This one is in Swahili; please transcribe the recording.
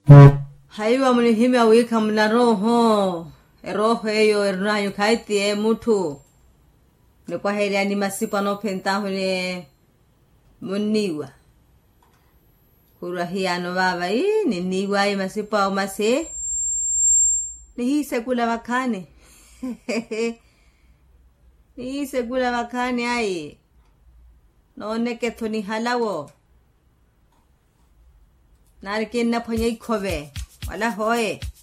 Haiwa mlihimya wika mna roho. Roho eyo erunayo kaiti mutu. Ne kwa heri ani masipa no pentaho ne muniwa. Kurahia no baba ni niwa masipa o mase. Ni hii sekula wakane. Ni hii sekula wakane ai. No neke toni halawo. Narikin na ponye ikobe. Wala hoe.